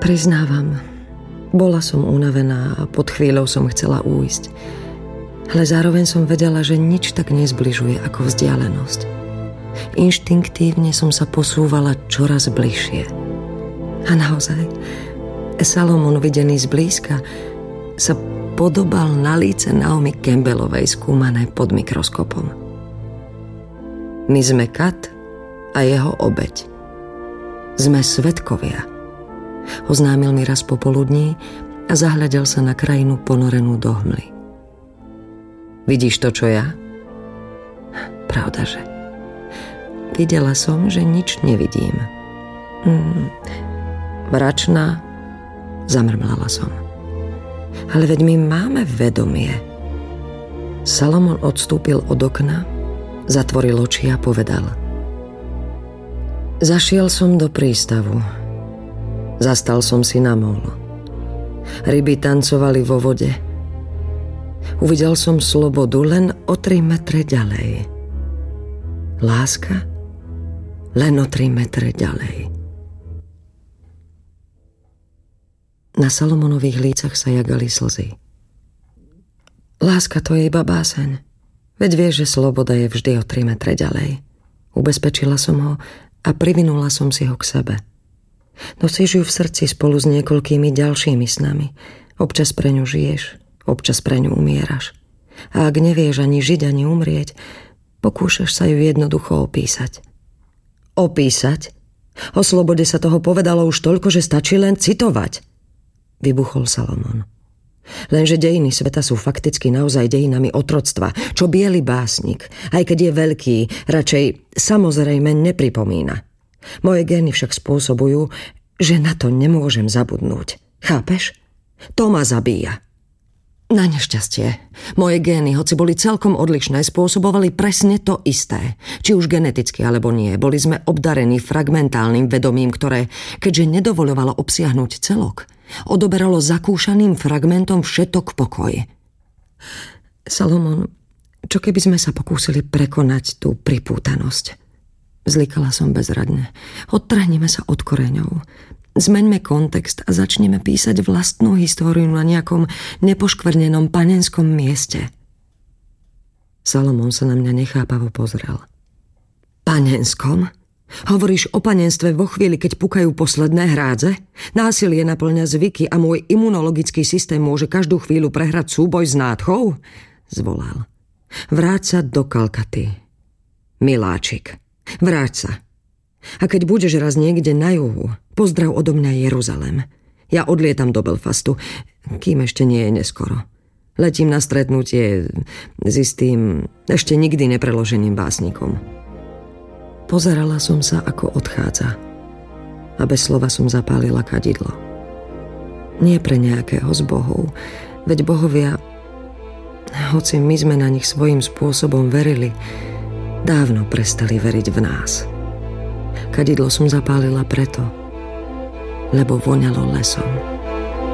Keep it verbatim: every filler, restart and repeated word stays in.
Priznávam, bola som unavená a pod chvíľou som chcela újsť. Ale zároveň som vedela, že nič tak nezbližuje ako vzdialenosť. Inštinktívne som sa posúvala čoraz bližšie. A naozaj, Salomon videný zblízka sa podobal na líce Naomi Campbellovej skúmané pod mikroskopom. My sme Kat a jeho obeť. Sme svedkovia. Oznámil mi raz popoludní a zahľadel sa na krajinu ponorenú do hmly. Vidíš to, čo ja? Pravdaže. Videla som, že nič nevidím. Hmm. Mračná, zamrmlala som. Ale veď my máme vedomie. Salomon odstúpil od okna, zatvoril oči a povedal: Zašiel som do prístavu. Zastal som si na mol. Ryby tancovali vo vode. Uvidel som slobodu len o tri metre ďalej. Láska len o tri metre ďalej. Na Salomonových lícach sa jagali slzy. Láska, to je iba báseň. Veď vieš, že sloboda je vždy o tri metre ďalej. Ubezpečila som ho a privinula som si ho k sebe. Nosíš ju v srdci spolu s niekoľkými ďalšími snami. Občas pre ňu žiješ, občas pre ňu umieraš. A ak nevieš ani žiť, ani umrieť, pokúšaš sa ju jednoducho opísať. Opísať? O slobode sa toho povedalo už toľko, že stačí len citovať. Vybuchol Salomon. Lenže dejiny sveta sú fakticky naozaj dejinami otroctva, čo biely básnik, aj keď je veľký, radšej samozrejme nepripomína. Moje gény však spôsobujú, že na to nemôžem zabudnúť. Chápeš? To ma zabíja. Na nešťastie, moje gény, hoci boli celkom odlišné, spôsobovali presne to isté. Či už geneticky alebo nie, boli sme obdarení fragmentálnym vedomím, ktoré, keďže nedovoľovalo obsiahnuť celok, odoberalo zakúšaným fragmentom všetok pokoj. Salomon, čo keby sme sa pokúsili prekonať tú pripútanosť? Zlikala som bezradne. Odtrhneme sa od koreňov. Zmeňme kontext a začneme písať vlastnú históriu na nejakom nepoškvrnenom panenskom mieste. Salomon sa na mňa nechápavo pozrel. Panenskom? Hovoríš o panenstve vo chvíli, keď pukajú posledné hrádze? Násilie naplňa zvyky a môj imunologický systém môže každú chvíľu prehrať súboj s nádchou? Zvolal. Vráť sa do Kalkaty. Miláčik. Vráť sa. A keď budeš raz niekde na juhu, pozdrav odo mňa Jeruzalém. Ja odlietam do Belfastu, kým ešte nie je neskoro. Letím na stretnutie s istým, ešte nikdy nepreloženým básnikom. Pozerala som sa, ako odchádza. A bez slova som zapálila kadidlo. Nie pre nejakého z bohov, veď bohovia, hoci my sme na nich svojím spôsobom verili, dávno prestali veriť v nás. Kadidlo som zapálila preto, lebo voňalo lesom.